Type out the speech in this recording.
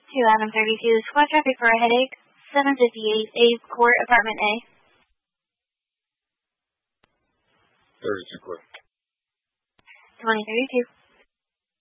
To Adam 32, squad traffic for a headache, 758 A Court, Apartment A. 32 Court. 2032.